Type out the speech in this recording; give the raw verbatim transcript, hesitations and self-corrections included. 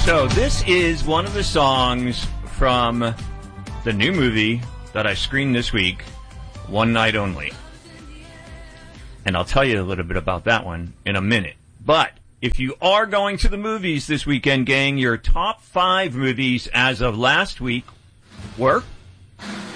So this is one of the songs from the new movie that I screened this week, One Night Only. And I'll tell you a little bit about that one in a minute. But if you are going to the movies this weekend, gang, your top five movies as of last week were